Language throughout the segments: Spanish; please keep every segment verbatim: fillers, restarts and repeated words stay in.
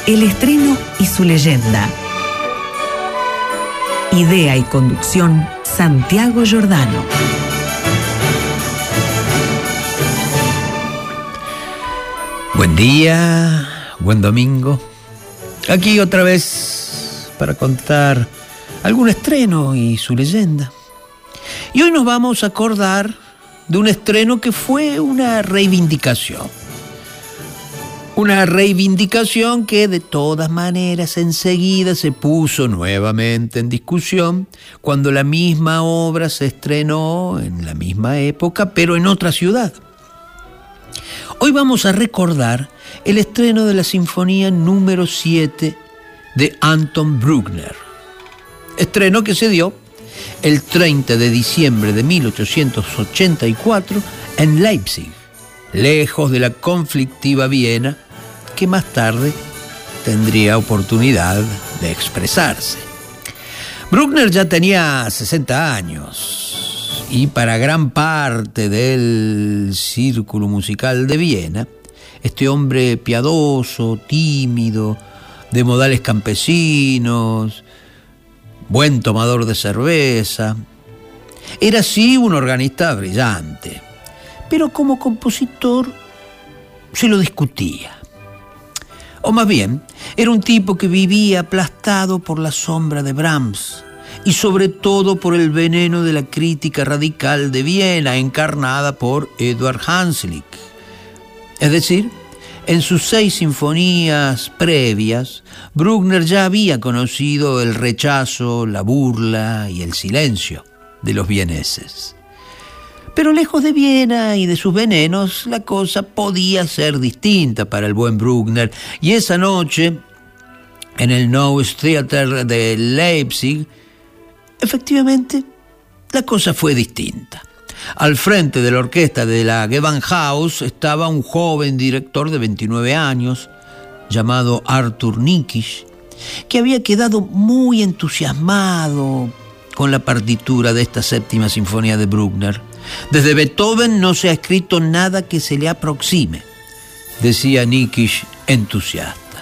El estreno y su leyenda. Idea y conducción, Santiago Giordano. Buen día, buen domingo. Aquí otra vez para contar algún estreno y su leyenda. Y hoy nos vamos a acordar de un estreno que fue una reivindicación. Una reivindicación que de todas maneras enseguida se puso nuevamente en discusión cuando la misma obra se estrenó en la misma época, pero en otra ciudad. Hoy vamos a recordar el estreno de la Sinfonía número siete de Anton Bruckner. Estreno que se dio el treinta de diciembre de mil ochocientos ochenta y cuatro en Leipzig, lejos de la conflictiva Viena, que más tarde tendría oportunidad de expresarse. Bruckner ya tenía sesenta años y para gran parte del círculo musical de Viena, este hombre piadoso, tímido, de modales campesinos, buen tomador de cerveza, era sí un organista brillante, pero como compositor se lo discutía. O más bien, era un tipo que vivía aplastado por la sombra de Brahms y sobre todo por el veneno de la crítica radical de Viena encarnada por Eduard Hanslick. Es decir, en sus seis sinfonías previas, Bruckner ya había conocido el rechazo, la burla y el silencio de los vieneses. Pero lejos de Viena y de sus venenos, la cosa podía ser distinta para el buen Bruckner. Y esa noche, en el Neues Theater de Leipzig, efectivamente, la cosa fue distinta. Al frente de la orquesta de la Gewandhaus estaba un joven director de veintinueve años, llamado Arthur Nikisch, que había quedado muy entusiasmado con la partitura de esta séptima sinfonía de Bruckner. Desde Beethoven no se ha escrito nada que se le aproxime, decía Nikisch entusiasta.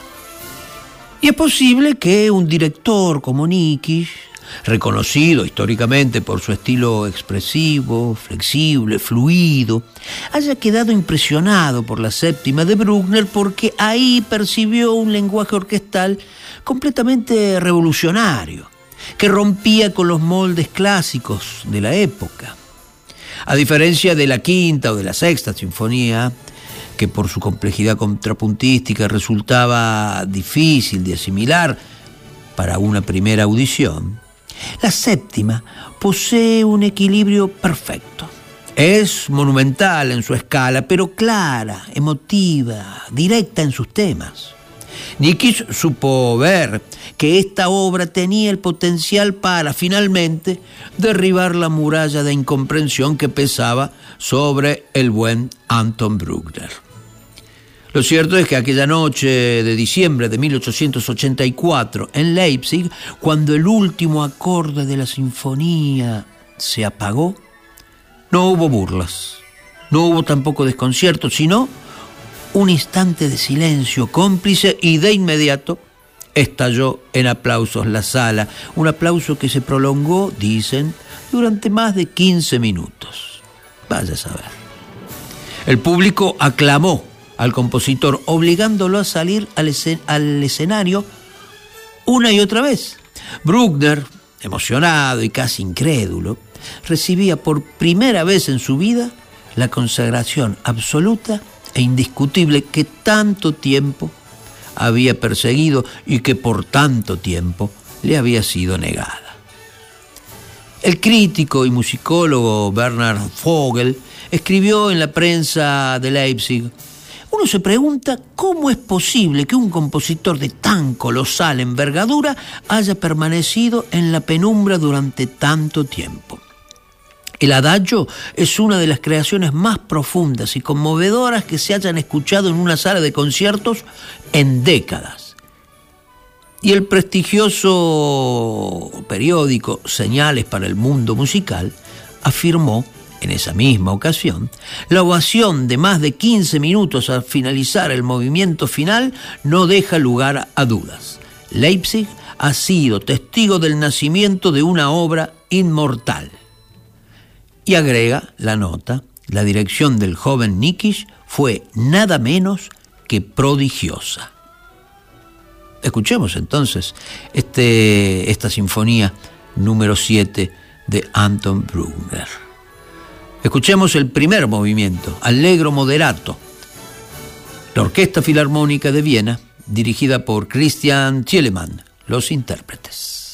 Y es posible que un director como Nikisch, reconocido históricamente por su estilo expresivo, flexible, fluido, haya quedado impresionado por la séptima de Bruckner porque ahí percibió un lenguaje orquestal completamente revolucionario, que rompía con los moldes clásicos de la época. A diferencia de la quinta o de la sexta sinfonía, que por su complejidad contrapuntística resultaba difícil de asimilar para una primera audición, la séptima posee un equilibrio perfecto. Es monumental en su escala, pero clara, emotiva, directa en sus temas. Nikisch supo ver que esta obra tenía el potencial para, finalmente, derribar la muralla de incomprensión que pesaba sobre el buen Anton Bruckner. Lo cierto es que aquella noche de diciembre de mil ochocientos ochenta y cuatro en Leipzig, cuando el último acorde de la sinfonía se apagó, no hubo burlas, no hubo tampoco desconcierto, sino un instante de silencio cómplice y de inmediato estalló en aplausos la sala. Un aplauso que se prolongó, dicen, durante más de quince minutos. Vaya a saber. El público aclamó al compositor, obligándolo a salir al, escen- al escenario una y otra vez. Bruckner, emocionado y casi incrédulo, recibía por primera vez en su vida la consagración absoluta e indiscutible que tanto tiempo había perseguido y que por tanto tiempo le había sido negada. El crítico y musicólogo Bernhard Vogel escribió en la prensa de Leipzig: uno se pregunta cómo es posible que un compositor de tan colosal envergadura haya permanecido en la penumbra durante tanto tiempo. El adagio es una de las creaciones más profundas y conmovedoras que se hayan escuchado en una sala de conciertos en décadas. Y el prestigioso periódico Señales para el Mundo Musical afirmó En esa misma ocasión, la ovación de más de quince minutos al finalizar el movimiento final no deja lugar a dudas. Leipzig ha sido testigo del nacimiento de una obra inmortal. Y agrega la nota, la dirección del joven Nikisch fue nada menos que prodigiosa. Escuchemos entonces este, esta sinfonía número siete de Anton Bruckner. Escuchemos el primer movimiento, Allegro moderato. La Orquesta Filarmónica de Viena, dirigida por Christian Thielemann, los intérpretes.